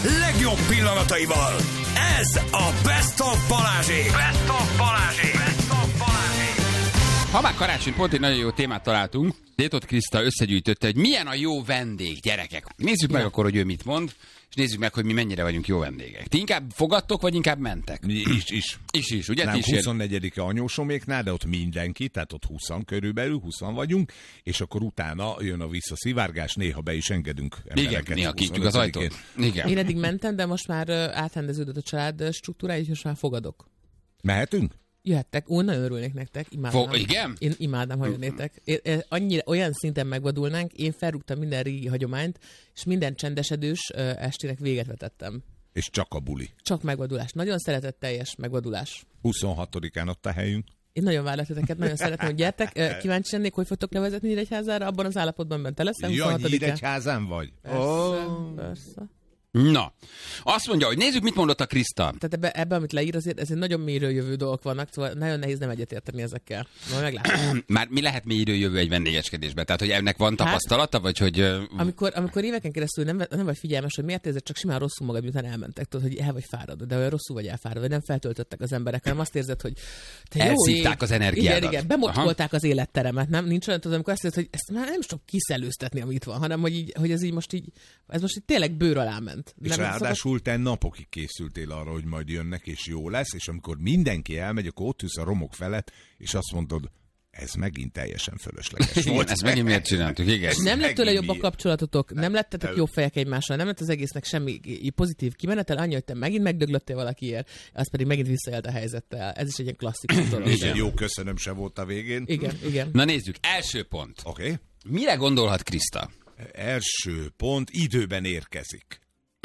legjobb pillanataival. Ez a Best of Balázsék. Best of Balázsék. Best of Balázsék. Ha már karácsony, pont egy nagyon jó témát találtunk. Détot Kriszta összegyűjtötte, hogy milyen a jó vendég, gyerekek. Nézzük meg akkor, hogy ő mit mond, és nézzük meg, hogy mi mennyire vagyunk jó vendégek. Ti inkább fogadtok, vagy inkább mentek? Is, ugye? Nem, 24-e anyósoméknál, de ott mindenki, tehát ott 20 körülbelül, 20 vagyunk, és akkor utána jön a visszaszivárgás, néha be is engedünk embereket. Igen, néha kinyitjuk az ajtót. Igen. Én eddig mentem, de most már átrendeződött a család struktúrája, és most már fogadok. Mehetünk? Jöhettek, nagyon örülnék nektek, imádnám. Igen? Én imádnám, ha jönnétek. Annyira, olyan szinten megvadulnánk, én felrúgtam minden régi hagyományt, és minden csendesedős estének véget vetettem. És csak a buli. Csak megvadulás. Nagyon szeretetteljes megvadulás. 26-án ott a helyünk. Én nagyon várlak titeket, nagyon szeretném, hogy gyertek. Kíváncsi lennék, hogy fogtok nevezetni Nyíregyházára, abban az állapotban, amiben te leszel. Ja, Nyíregyházán vagy? Persze. Na, azt mondja, hogy nézzük, mit mondott a Kriszta. Tehát ebbe, amit leír, azért nagyon mélyről jövő dolgok vannak, szóval nagyon nehéz nem egyetérteni ezekkel. Majd meglátjuk. Már mi lehet mélyről jövő egy vendégeskedésben? Tehát, hogy ennek van tapasztalata, vagy hogy... Amikor éveken keresztül nem vagy figyelmes, hogy miért érzed csak simán rosszul magad, miután elmentek, tudod, hogy el vagy fáradva, de olyan rosszul vagy elfáradva, vagy nem feltöltöttek az emberek, hanem azt érzed, hogy te elszívták az energiádat. Igen, bemockolták az életteremet, nem? Nincs olyan, tudod, amikor azt érzed, hogy ezt már nem is tudom kiszelőztetni, amit van, hanem hogy ez most így tényleg bőr alá ment. És ráadásul te napokig készültél arra, hogy majd jönnek, és jó lesz, és amikor mindenki elmegy, akkor ott ülsz a romok felett, és azt mondod, ez megint teljesen fölösleges volt. Ezt megint miért csináltuk, igen. Nem lett tőle jobb a kapcsolatotok, nem lettetek jó fejek egymással, nem lett az egésznek semmi pozitív kimenetel, annyi, hogy te megint megdöglöttél valakiért, az pedig megint visszaélt a helyzettel. Ez is egy ilyen klasszikus dolog. Igen, jó, köszönöm, se volt a végén. Igen. Na nézzük, első pont. Oké. Mire gondolhat Kriszta? Első pont, időben érkezik.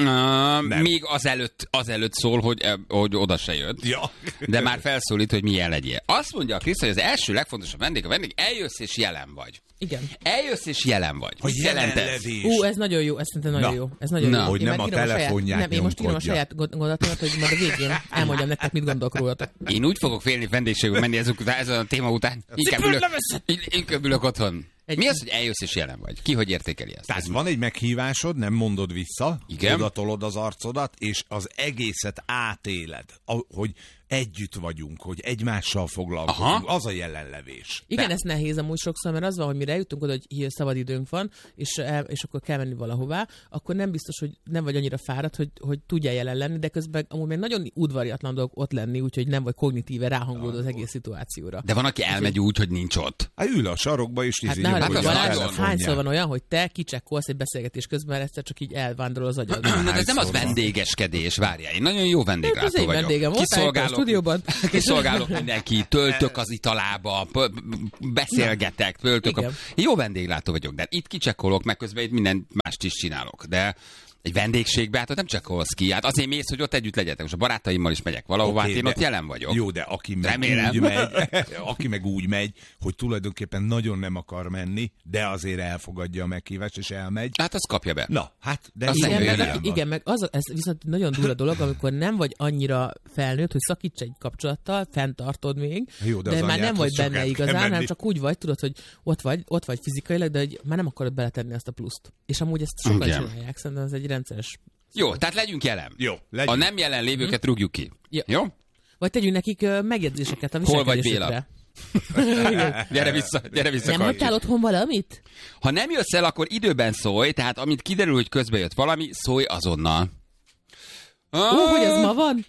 Még azelőtt szól, hogy oda se jött. Ja. De már felszólít, hogy milyen legyél. Azt mondja a Kriszta, hogy az első legfontosabb vendég, eljössz és jelen vagy. Igen. Eljössz és jelen vagy. Hogy jelenlevés. Ez nagyon jó, ez szerintem nagyon jó. Ez nagyon jó. Hogy nem a telefonját Nem, én most írom a saját gondolatomat, hogy majd a végén elmondjam nektek, mit gondolok rólatok. Én úgy fogok félni vendégségül menni ezen a téma után. Inkább ülök otthon. Mi az, hogy eljössz és jelen vagy? Ki hogy értékeli ezt? Tehát van egy meghívásod, nem mondod vissza, odatolod az arcodat, és az egészet átéled, hogy együtt vagyunk, hogy egymással foglalkozunk. Aha. Az a jelenlevés. Igen, ez nehéz amúgy sokszor, mert az van, hogy mire eljutunk oda, hogy szabad időnk van, és akkor kell menni valahová, akkor nem biztos, hogy nem vagy annyira fáradt, hogy tudjál jelen lenni, de közben amúgy még nagyon udvariatlan dolog ott lenni, úgyhogy nem vagy kognitíve ráhangolód az egész szituációra. De van, aki elmegy úgy, hogy nincs ott. Ül a sarokba, és hányszor van olyan, hogy te kicsekkolsz egy beszélgetés közben, egyszer csak így elvándorol az agyad. Ez nem az vendégeskedés, várjál. Én nagyon jó vendéglátó vagyok. Kiszolgálok mindenki, töltök az italába, beszélgetek, töltök. Jó vendéglátó vagyok, de itt kicsekkolok, meg közben itt minden mást is csinálok. De egy vendégségbe, hát ott nem csekkolsz ki. Hát azért mész, hogy ott együtt legyetek. Most a barátaimmal is megyek valahova, hát én ott jelen vagyok. Jó, de aki meg úgy megy, hogy tulajdonképpen nagyon nem akar menni, de azért elfogadja a meghívást, és elmegy. Hát az kapja be. Na, hát, de igen, meg ez viszont nagyon durva dolog, amikor nem vagy annyira felnőtt, hogy szakíts egy kapcsolattal, fenntartod még, jó, de már nem vagy benne igazán, hanem csak úgy vagy, tudod, hogy ott vagy fizikailag, de hogy már nem akarod beletenni azt a pluszt. És amúgy ezt sokan csinálják, szerintem ez egy rendszeres. Jó, tehát legyünk jelen. Jó, legyünk. A nem jelen lévőket rúgjuk ki. Jó? Vagy tegyünk nekik megjegyzéseket a viselkedésükre. Hol vagy Béla? Gyere vissza. Nem hagytál otthon valamit? Ha nem jössz el, akkor időben szólj, tehát amint kiderül, hogy közbe jött valami, szólj azonnal. Hogy ez ma van?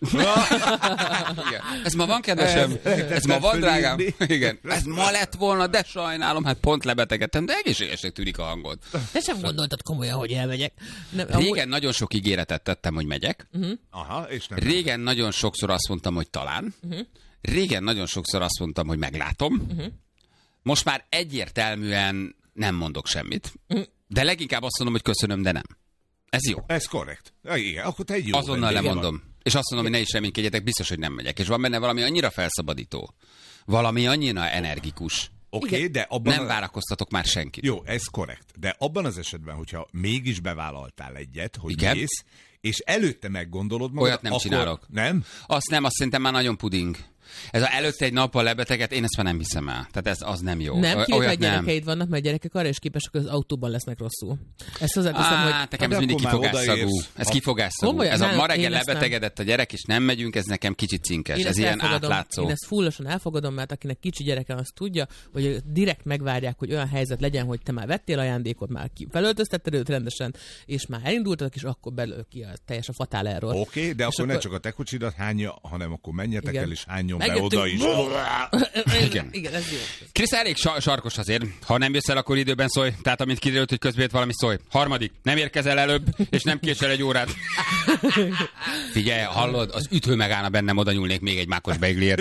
Igen. Ez ma van, kedvesem? Ez ma van, drágám? Igen. Ez ma lett volna, de sajnálom, hát pont lebetegedtem, de egészségesnek tűnik a hangod. Te sem gondoltad komolyan, hogy elmegyek. Régen nagyon sok ígéretet tettem, hogy megyek. Aha, és nem. Régen nagyon sokszor azt mondtam, hogy talán. Régen nagyon sokszor azt mondtam, hogy meglátom. Most már egyértelműen nem mondok semmit. De leginkább azt mondom, hogy köszönöm, de nem. Ez jó. Ez korrekt. Igen, akkor te egy jó. Azonnal lemondom. És azt mondom, hogy ne is reménykedjetek, biztos, hogy nem megyek. És van benne valami annyira felszabadító. Valami annyira energikus. Oké, de abban... Nem várakoztatok már senkit. Jó, ez korrekt. De abban az esetben, hogyha mégis bevállaltál egyet, hogy mész, és előtte meggondolod magad, olyat nem akkor... csinálok. Nem? Azt nem, azt szerintem már nagyon puding. Ez előtte egy nappal lebeteget, én ezt már nem hiszem el. Tehát az nem jó. Nem, kivéve gyerekeid vannak, mert gyerekek arra is képesek, hogy az autóban lesznek rosszul. Ezt hozzáteszem, hogy... nekem ez mindig kifogásszagú. Ez kifogásszagú. Ez a ma reggel lebetegedett a gyerek, és nem megyünk, ez nekem kicsit cinkes. Ez ilyen átlátszó. Én ezt fullosan elfogadom, mert akinek kicsi gyereke azt tudja, hogy direkt megvárják, hogy olyan helyzet legyen, hogy te már vettél ajándékot, már felöltöztetted őt rendesen, és már elindultak, és akkor belőle ki a teljes a fatál erről. Oké, de akkor ne csak a te kocsidat hányja, hanem akkor menjetek el, és hányjon be oda is. Igen, ez jó. Krisz elég sarkos azért. Ha nem jössz el, akkor időben szólj. Tehát amint kiderült, hogy közben valami szólj. Harmadik, nem érkezel előbb, és nem késel egy órát. Figyelj, hallod, az ütő megállna bennem, oda nyúlnék még egy mákos beigliért.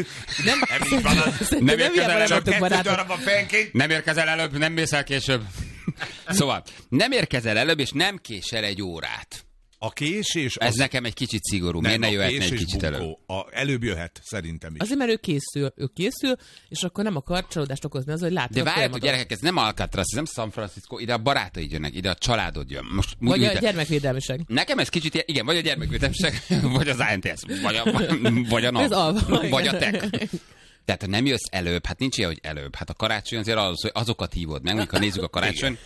Nem érkezel előbb, nem érkezel előbb, nem mész el később. Szóval, nem érkezel előbb, és nem késel egy órát. A késés... Ez nekem egy kicsit szigorú. Miért ne jöhetne egy kicsit előbb? Előbb jöhet, szerintem is. Azért, mert ő készül, és akkor nem akar csalódást okozni az, hogy látod. De várjátok, gyerekek, ez nem Alcatraz, ez nem San Francisco, ide a barátaid jönnek, ide a családod jön. Most, vagy a gyermekvédelmiség. Nekem ez kicsit, igen, vagy a gyermekvédelmiség, vagy az ANTS, vagy a NAV, vagy a TEK. Tehát ha nem jössz előbb, hát nincs ilyen, hogy előbb. Hát a karácsony azért az, hogy azokat hívod meg, amikor nézzük a karácsony.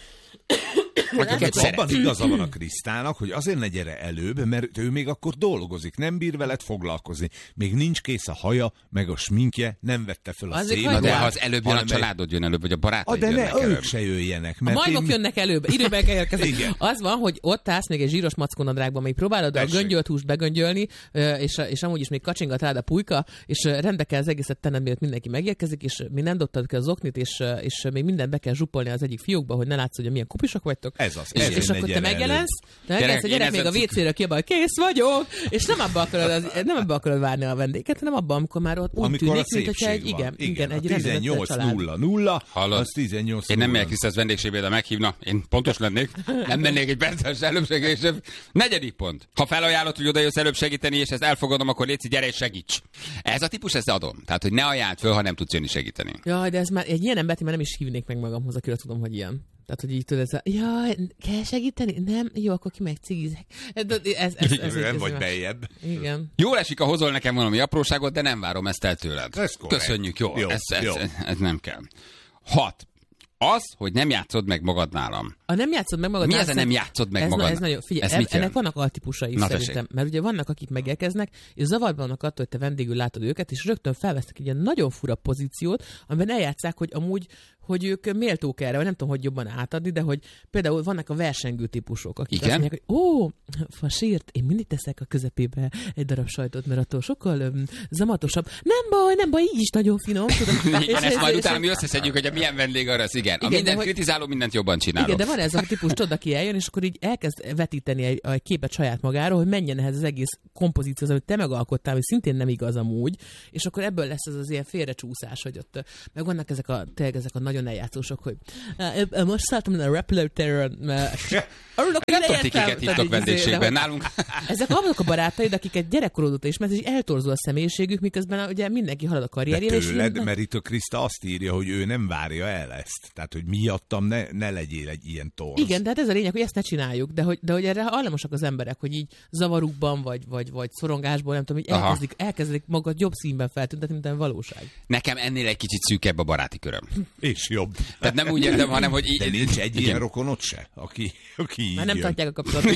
Abban igaza van a Krisztának, hogy azért ne gyere előbb, mert ő még akkor dolgozik, nem bír veled foglalkozni. Még nincs kész a haja, meg a sminkje, nem vette föl a szénadát. De ha az előbb jön, a családod jön előbb, vagy a barátaid jönnek előbb. De ők se jöjjenek. A majmok jönnek előbb, időben kell érkezni. Az van, hogy ott állsz még egy zsíros mackónadrágban, még próbálod a göngyölt húst begöngyölni, és amúgy is még kacsingat rád a pulyka, és rendbe kell az egészet tenned, mielőtt mindenki megérkezik, és még nem dobtad ki az oknit, és még mindent be kell zsuppolni az egyik fiókba, hogy ne látszódj, hogy milyen kupisok vagytok. És akkor te megjelensz, a gyerek még a WC-ről kiabál, kész vagyok, és nem abba akarod várni a vendéget, hanem abban, amikor már ott úgy tűnik, mint hogyha egy rendezett család. 18.00, az 18.00. Én nem megyek vissza az vendégségbe, de meghívna, én pontos lennék, nem mennék egy perces előbb segíteni. 4. pont. Ha felajánlod, hogy oda jössz előbb segíteni, és ezt elfogadom, akkor légy, gyere és segíts. Ez a típus, ezt adom. Tehát, hogy ne ajánld föl, ha nem tudsz jönni segíteni. Jaj, de ez már egy ilyen embert, már nem is hívnék meg magamhoz, akire tudom, hogy ilyen. Tehát, hogy így tudod, jaj, kell segíteni? Nem? Jó, akkor ki meg cigizek. Nem vagy beljebb. Igen. Jól esik, ha hozol nekem valami apróságot, de nem várom ezt el tőled. Köszönjük, jó. Ez nem kell. 6. Az, hogy nem játszod meg magad nálam. A nem játszod meg magad. Mi ez a nem játszod meg magad? Ez nagyon, figyelj, ennek vannak altípusai szerintem. Mert ugye vannak, akik megérkeznek, és zavarban vannak attól, hogy te vendégül látod őket, és rögtön felvesznek egy ilyen nagyon fura pozíciót, amiben eljátszák, hogy amúgy, hogy ők méltók erre, vagy nem tudom, hogy jobban átadni, de hogy például vannak a versengő típusok, akik azt mondják, hogy fasírt, én mindig teszek a közepébe egy darab sajtot, mert attól sokkal zamatosabb. Nem baj, így is nagyon finom. Tudom. És ezt majd utána mi összeszedjük, hogy a milyen vendég arra az, igen. A mindent kritizáló, mindent jobban csinálok. Igen, de van ez a típus, tudod, aki eljön, és akkor így elkezd vetíteni egy képet saját magáról, hogy menjen ehhez az egész kompozícióhoz, amit te megalkottál, hogy szintén nem igaz amúgy, és akkor ebből lesz az ilyen félrecsúszás, hogy ott meg vannak ezek a nagyon eljátszósok, hogy most szálltam a repülőtéren, örülök, hogy leértem. Kiket hívtak vendégségben nálunk. Ezek azok a barátaid, akiket gyerekkorod óta ismert, és eltorzul a személyiségük, miközben ugye mindenki halad a karrierjére. De tőled, mert itt a Kriszta azt írja, hogy ő nem várja el ezt. Tehát, hogy miattam ne legyél egy ilyen torz. Igen, de hát ez a lényeg, hogy ezt ne csináljuk, de hogy erre hajlamosak az emberek, hogy így zavarukban, vagy szorongásból, nem tudom, hogy elkezdik magad jobb színben feltüntetni, mint a valóság. Nekem ennél egy kicsit szűkebb a baráti köröm. És jobb. Tehát nem úgy értem, hanem, hogy... De nincs egy ilyen rokonod se, aki már nem tartják a kapcsolatot.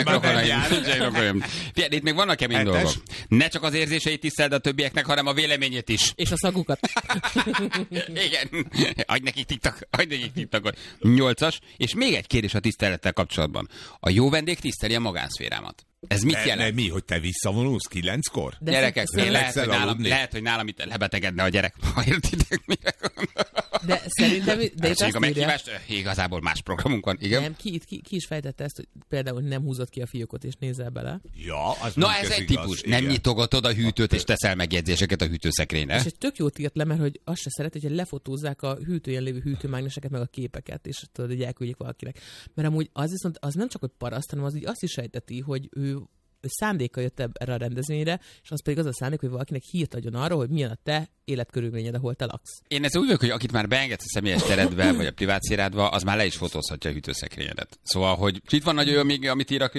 Itt még vannak kemény dolgok. Ne csak az érzéseit tiszteld a többieknek, hanem a véleményét is. És a szagukat. Igen. Adj nekik TikTokot. 8. És még egy kérdés a tisztelettel kapcsolatban. A jó vendég tiszteli a magánszférámat. Ez mit jelent? Mi, hogy te visszavonulsz 9-kor? Gyerekek, lehet, hogy nálam itt lebetegedne a gyerek, ha értitek, mire de szerintem... De a meghívást, igazából más programunk van, igen. Nem, ki is fejtette ezt, hogy például nem húzod ki a fiókot és nézel bele. Ja, az ez egy típus. Igen. Nem nyitogatod a hűtőt és teszel megjegyzéseket a hűtőszekrényre. És egy tök jót írt le, mert hogy azt se szeret, hogy lefotózzák a hűtőjen lévő hűtőmágneseket, meg a képeket, és tudod, hogy elküldjék valakinek. Mert amúgy az viszont az nem csak hogy paraszt, hanem az így azt is sejteti, hogy ő szándéka jött erre a rendezvényre, és az pedig az a szándék, hogy valakinek hírt adjon arra, hogy milyen a te életkörülményed, ahol te laksz. Én ezt úgy vagyok, hogy akit már beengedsz a személyes teredbe, vagy a privát szférádba, az már le is fotózhatja a hűtőszekrényedet. Szóval, hogy itt van nagyon jó, amit ír a Kriszta?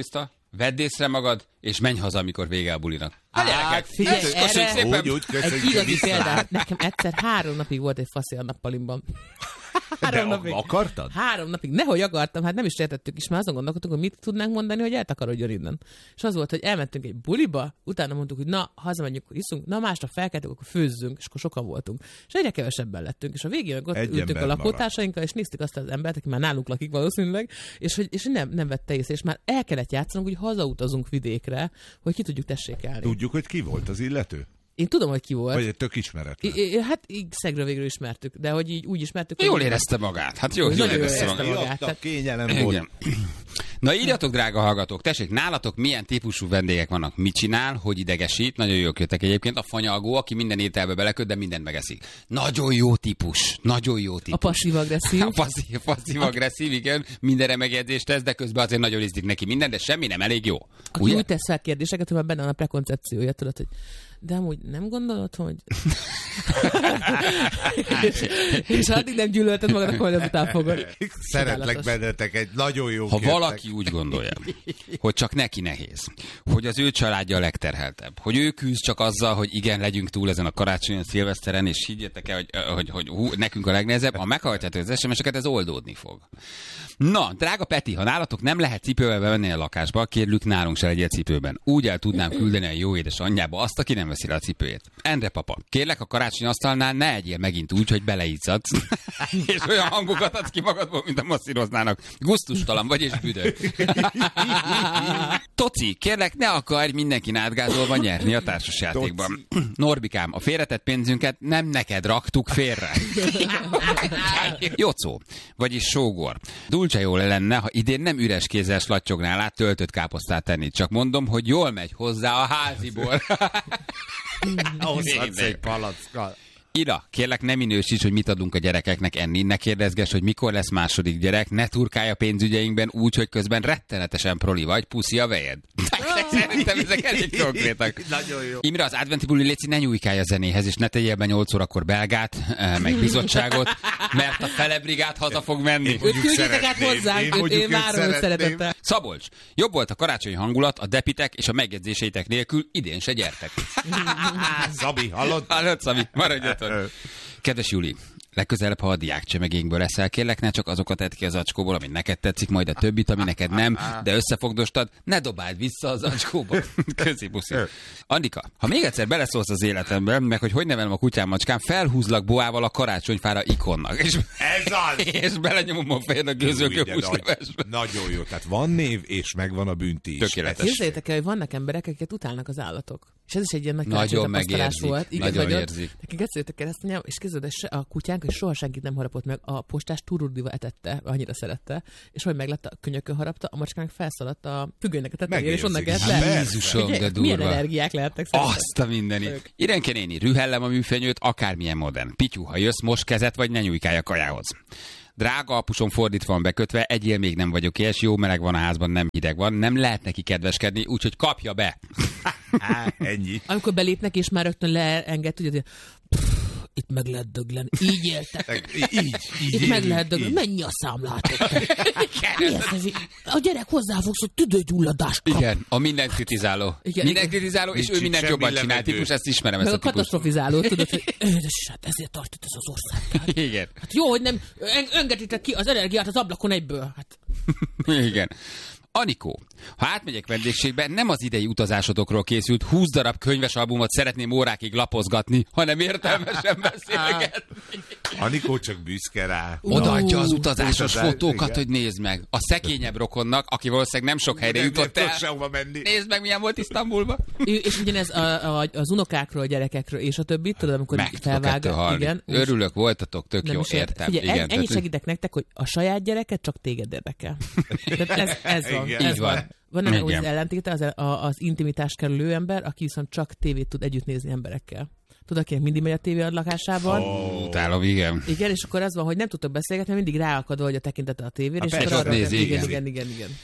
Vedd észre magad, és menj haza, amikor vége a bulinak. Figyelj, erre egy igazi példát. Nekem egyszer 3 napig volt egy faszi a nappalimban. 3 napig. Akartad? 3 napig. Nehogy akartam, hát nem is értettük is, már azon gondolkodtunk, hogy mit tudnánk mondani, hogy eltakarodjon innen. És az volt, hogy elmentünk egy buliba, utána mondtuk, hogy na, hazamegyünk, akkor iszunk, na másnap felkeltünk, akkor főzzünk, és akkor sokan voltunk. És egyre kevesebben lettünk. És a végén ott ültünk a lakótársainkkal, és néztük azt az embert, aki már nálunk lakik valószínűleg, és nem vette észre, és már el kellett játszanunk, hogy hazautazunk vidékre, hogy ki tudjuk tessékelni. Tudjuk, hogy ki volt az illető? Én tudom, hogy ki volt. Vagy egy tök ismeretlen. Hát így szegről végről ismertük, de hogy így úgy ismertük. Jól érezte magát. Hát jól érezte magát. Kényelem volt. Na írjatok, drága hallgatók, tessék, nálatok milyen típusú vendégek vannak? Mit csinál, hogy idegesít? Nagyon jól jöttek egyébként. A fanyalgó, aki minden ételbe beleköt, de mindent megeszik. Nagyon jó típus. Nagyon jó típus. A passzív-agresszív. A passzív-agresszív, igen. Mindenre megjegyzést tesz, de közben azért nagyon ízlik neki minden, de semmi nem elég jó. Aki úgy tesz fel kérdéseket, hogy már benne van a prekoncepciója, tudod, hogy de amúgy nem gondolod, hogy... és addig nem gyűlölted magad, akkor majd után fogod. Szeretlek bennetek, egy nagyon jó Ha valaki úgy gondolja, hogy csak neki nehéz, hogy az ő családja a legterheltebb, hogy ő küzd csak azzal, hogy igen, legyünk túl ezen a karácsonyon, szilveszteren, és higgyétek el, hogy nekünk a legnehezebb, ha meghallgatjátok az SMS-eket, ez oldódni fog. Na, drága Peti, ha nálatok nem lehet cipővel bevenni a lakásba, kérlük nálunk se legyél cipőben. Úgy el tudnám küldeni a jó édes anyjába azt, aki nem veszi rá a cipőjét. Endre papa, kérlek a karácsony asztalnál ne egyél megint úgy, hogy beleizzadsz, és olyan hangokat adsz ki magadból, mint a masszíroznának. Gusztustalan vagy és büdög. Toci, kérlek ne akarj mindenkin átgázolva nyerni a társasjátékban. Norbikám, a félretett pénzünket nem neked raktuk félre. Jocó, vagyis sógor. Dulce jól lenne, ha idén nem üres kézzel slattyogná át töltött káposztát tenni. Csak mondom, hogy jól megy hozzá a háziból. Ahhoz egy palackkal. Ira, kérlek ne minősíts, hogy mit adunk a gyerekeknek enni, ne kérdezges, hogy mikor lesz második gyerek, ne turkálj a pénzügyeinkben úgy, hogy közben rettenetesen proli vagy, puszi a vejed. Szerintem ezek elég konkrétak. Nagyon jó. Imre, az adventi buli léci ne nyújkálj a zenéhez, és ne tegyél be 8 órakor belgát, meg bizottságot, mert a fele brigád haza fog menni. Őt küldjétek át hozzánk, én várom őt szeretettel. Szabolcs, jobb volt a karácsonyi hangulat, a depitek és a megjegyzéseitek nélkül, idén se gyertek. Szabi, hallod? Hallod, Szabi, maradjatok. Kedves Juli, legközelebb, ha a diákcsemegénkből leszel, kérlek, ne csak azokat edd ki az acskóból, ami neked tetszik, majd a többit, ami neked nem, de összefogdostad, ne dobáld vissza az acskóba. Köszi, puszi. Andika, ha még egyszer beleszólsz az életembe, meg hogy nevelem a kutyám macskám, felhúzlak boával a karácsonyfára ikonnak. És, ez az! És belenyomom a fejed a gőzölköpúslevesbe. Nagyon jó, tehát van név, és megvan a bünti is. Tökéletes. Képzeljétek el, hogy vannak emberek, akiket utálnak az állatok. És ez is egy ilyen nagy nagyon megérzik, volt. Igen, nagyon érzik. Nekik egyszerűen keresztanyám, és képzeld, a kutyánk, hogy soha senkit nem harapott meg, a postás tururdiva etette, annyira szerette, és hogy meglett a könyökön harapta, a macskának felszaladt a függönynek a tetejére, és onnan kellett le. Jézusom, de durva. Milyen energiák lehetnek szerintem. Azt a mindenit. Irenke néni, rühellem a műfenyőt, akármilyen modern. Pityu, ha jössz, most kezet vagy ne nyújkálj a kajához. Drága apusom, fordítva van bekötve, egyél még nem vagyok ilyes, jó meleg van a házban, nem hideg van, nem lehet neki kedveskedni, úgyhogy kapja be. Ennyi. Amikor belépnek, és már rögtön leenged, tudja, itt meg lehet döglen. Így éltek. Így itt meg lehet döglen. Mennyi a számlátok? A gyerek hozzáfogsz, hogy tüdőgyulladást kap. Igen, a mindent kritizáló. Minden kritizáló, és ő mindent jobban csinál. Típus, ezt ismerem, ezt a típust. A katasztrofizáló, tudod, hogy hát ezért tart itt ez az ország. Igen. Hát jó, hogy nem engeditek ki az energiát az ablakon egyből. Hát. Igen. Anikó, ha átmegyek vendégségbe, nem az idei utazásodokról készült 20 darab könyves albumot szeretném órákig lapozgatni, hanem értelmesen beszélgetni. Anikó csak büszke rá. Odaadja az utazásos fotókat, igen. Hogy nézd meg. A szegényebb rokonnak, aki valószínűleg nem sok helyre jutott el. Nézd meg, milyen volt Isztambulban. És ugyanez az unokákról, a gyerekekről, és a többit, tudod, amikor felvágja. Igen. Örülök, voltatok, tök jó, értem. Figyelj, ennyit segítek nektek, hogy a saját gyereket csak téged érdekel. Ez van. Így van. Van ennek az ellentéte, az intimitást kerülő ember, aki viszont csak tévét tud együtt nézni emberekkel. Tudod, akinek mindig megy a tévé a lakásában. Utálom, igen. Igen, és akkor az van, hogy nem tudtok beszélgetni, mert mindig ráakadva, hogy a tekintete a tévére. És ott nézi, igen.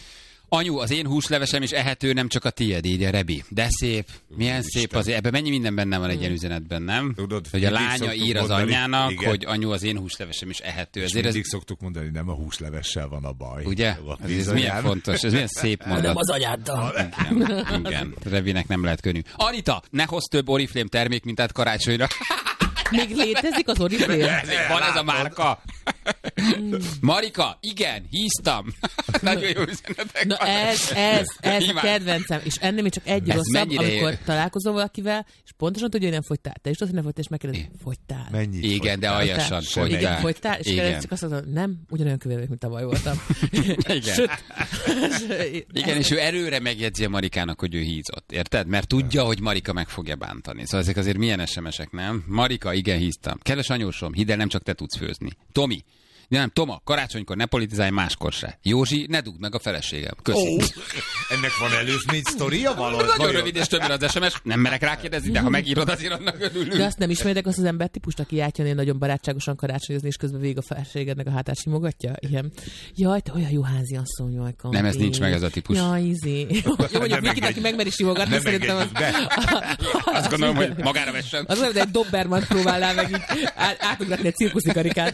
Anyu, az én húslevesem is ehető, nem csak a tiéd, így a Rebi. De szép. Milyen szép azért. Ebben mennyi minden benne van egy ilyen üzenetben, nem? Tudod, hogy a lánya ír az anyjának, igen, hogy anyu, az én húslevesem is ehető. És mindig szoktuk mondani, nem a húslevessel van a baj. Ugye? Ez milyen fontos, ez milyen szép mondat. Nem az anyáddal. Igen. Revinek nem lehet könnyű. Anita, ne hozz több Oriflame termék mintát karácsonyra. Még létezik az Oriflame? Van ez a márka. Marika, igen, híztam. Nagyon jó üzenetek. Na ez a kedvencem. És ennél még csak egy rosszabb, amikor találkozol valakivel, és pontosan tudja, hogy nem fogytál. Te is tudod, hogy nem fogytál, és megkérdez, fogytál. Mennyit igen, fogytál? de aljasan fogytál. Igen, fogytál, és kérdez, csak azt mondom, nem, ugyanolyan kövér, mint tavaly voltam. Igen. Igen, és ő erőre megjegyzi a Marikának, hogy ő hízott. Érted? Mert tudja, hogy Marika meg fogja bántani. Szóval ezek azért milyen SMS-ek, nem? Marika, igen, híztam. Kedves anyósom, hidd el, nem csak te tudsz főzni. Tomi, nem, Toma, karácsonykor ne politizálj, máskor se. Józsi, ne dugd meg a feleségem. Köszi. Ennek van előzmény sztoria valahol? Nagyon rövid és többnyire az SMS, nem merek rákérdezni, de ha megírod, azért annak örülünk. De azt nem ismeredek azt az embertípust, aki átjön nagyon barátságosan karácsonyozni, és közben végig a feleségednek a hátát simogatja? Ilyen. Jaj, te olyan jó házi asszony vagy. Nem, ez nincs meg ez a típus. Jaj, Jó, mondjuk Vikit, aki megmeri simogatni, szerintem az... Azt gondolom, hogy magára vessen. Az olyan, de egy Doberman próbálnál meg így átugratni egy cirkuszi karikát.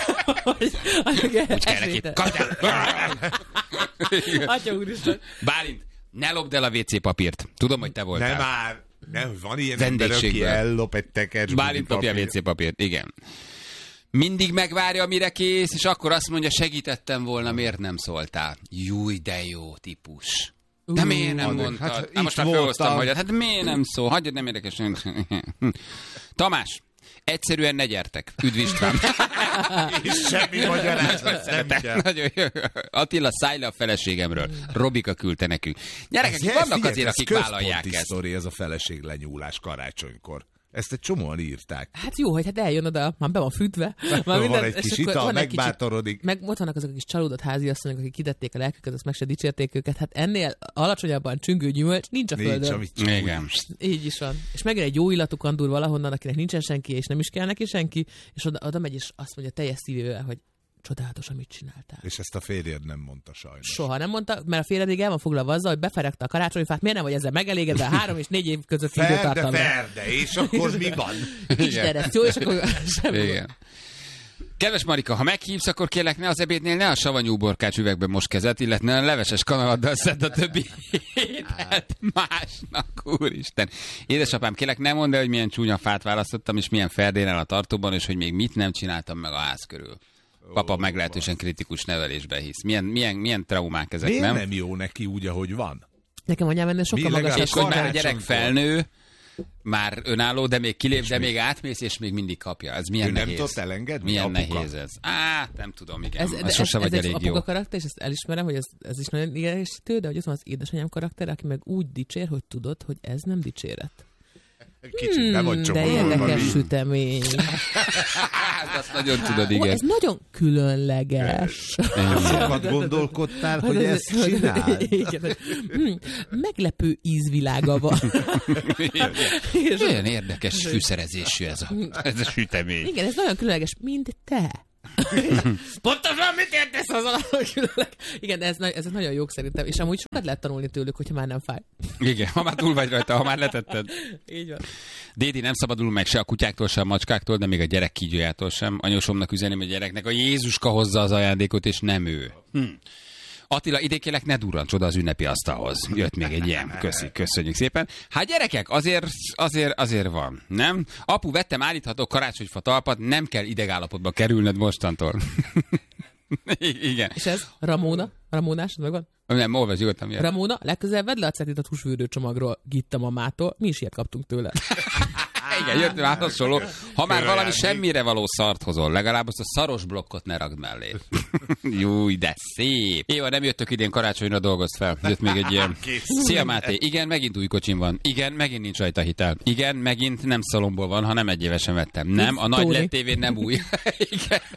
Atya úristen. Bálint, ne lopd el a WC papírt. Tudom, hogy te voltál. Nem már. Nem, van ilyen ember, aki ellop egy tekercs. Bálint lopja a WC papírt, igen. Mindig megvárja, mire kész, és akkor azt mondja, segítettem volna, miért nem szóltál? Júj, de jó típus. De miért nem mondtad? Hát most már felhoztam, hogy hát miért nem szól? Hagyjad, nem érdekes. Tamás. Egyszerűen ne gyertek. Üdv István. És semmi magyarázat nem kell. Nagyon jó. Attila, szállj le a feleségemről. Robika küldte nekünk. Gyerekek, vannak azért, akik vállalják ezt. Sztori, ez a feleség lenyúlás karácsonykor. Ezt egy csomóan írták. Hát jó, hogy hát eljön oda, már be van fűtve. Van egy kis ital, megbátorodik. Meg ott vannak azok a kis csalódott háziasszonyok, akik kitették a lelküket, azt meg se dicsérték őket. Hát ennél alacsonyabban csüngő gyümölcs nincs a földön. Igen. Így is van. És megint egy jó illatú kandúr valahonnan, akinek nincsen senki, és nem is kell neki senki, és oda megy, és azt mondja teljes szívével, hogy csodálatos, amit csináltál. És ezt a férjed nem mondta sajnos. Soha nem mondta, mert a férjed még el van foglalva azzal, hogy beferegte a karácsonyfát, miért nem vagy ezzel megelégedve 3 és 4 év között időtartamra. Ferde, és akkor mi van? Isten, jó, és akkor sem. Igen. Kedves Marika, ha meghívsz, akkor kérlek, ne az ebédnél ne a savanyú borkács üvegben most kezet, illetve a leveses kanaladdal szedd a többi ételt másnak, úristen. Édesapám, kérlek, ne mondd el, hogy milyen csúnya fát választottam, és milyen ferdénel a tartóban, és hogy még mit nem csináltam meg a ház körül. Papa meglehetősen kritikus nevelésben hisz. Milyen traumák ezek, miért nem? Nem jó neki úgy, ahogy van. Nekem anyám ennél sokkal magasabb. És hogy már a gyerek felnő, már önálló, de még kilép, de még átmész, és még mindig kapja. Ez milyen nehéz. Nem tudsz elengedni? Milyen apuka? Nehéz ez. Nem tudom, igen. Ez sose vagy elég jó. Ez apuka karakter, és ezt elismerem, hogy ez is nagyon idegesítő, de hogy ott van az édesanyám karakter, aki meg úgy dicsér, hogy tudod, hogy ez nem dicséret. Kicsit be vagy csomagolva. De érdekes sütemény. Azt nagyon tudod, igen. Ez nagyon különleges. Sokat gondolkodtál, hogy ezt csináld? Meglepő ízvilága van. Olyan érdekes fűszerezésű ez a sütemény. Igen, ez nagyon különleges, mint te. Pontosan mit értesz az alatt? Igen, ez nagyon jók szerintem, és amúgy sokat lehet tanulni tőlük, hogyha már nem fáj. Igen, ha már túl vagy rajta, ha már letetted. Így van. Dédi, nem szabadul meg se a kutyáktól, se a macskáktól, de még a gyerek kígyójától sem. Anyósomnak üzeném a gyereknek, a Jézuska hozza az ajándékot, és nem ő. Attila, idén kérlek, ne durrancs oda az ünnepi asztalhoz. Jött még egy ilyen. Köszönjük szépen. Hát gyerekek, azért van, nem? Apu, vettem állítható karácsonyfa talpat, nem kell idegállapotba kerülned mostantól. Igen. És ez Ramónás, megvan? Nem, olvasd nyugodtan. Ramóna, legközelebb vedd le a cetlit a húsfürdőcsomagról, Gitta mamától. Mi is ilyet kaptunk tőle. Igen, jött már hasonló. Ha már valami semmire való szart hozol, legalább azt a szaros blokkot ne ragd mellé. Júj, de szép. Éva, nem jöttök idén karácsonyra, dolgozz fel. Jött még egy ilyen. Szia Máté, igen, megint új kocsim van. Igen, megint nincs rajta hitel. Igen, megint nem szalomból van, hanem 1 évesen vettem. Nem, a nagy LED tévén nem új. Igen.